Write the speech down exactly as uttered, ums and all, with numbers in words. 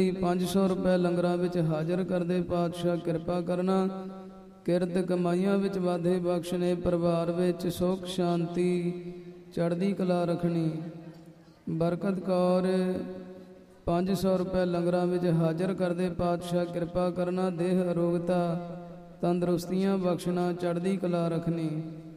ਪੰਜ ਸੌ ਰੁਪਏ ਲੰਗਰਾਂ ਵਿੱਚ ਹਾਜ਼ਰ ਕਰਦੇ ਪਾਤਸ਼ਾਹ ਕਿਰਪਾ ਕਰਨਾ। ਕਿਰਤ ਕਮਾਈਆਂ ਵਿੱਚ ਵਾਧੇ ਬਖਸ਼ਣੇ, ਪਰਿਵਾਰ ਵਿੱਚ ਸੁੱਖ ਸ਼ਾਂਤੀ ਚੜ੍ਹਦੀ ਕਲਾ ਰੱਖਣੀ। ਬਰਕਤ ਕੌਰ ਪੰਜ ਸੌ ਰੁਪਏ ਲੰਗਰਾਂ ਵਿੱਚ ਹਾਜ਼ਰ ਕਰਦੇ ਪਾਤਸ਼ਾਹ ਕਿਰਪਾ ਕਰਨਾ। ਦੇਹ ਅਰੋਗਤਾ ਤੰਦਰੁਸਤੀਆਂ ਬਖਸ਼ਣਾ, ਚੜ੍ਹਦੀ ਕਲਾ ਰੱਖਣੀ।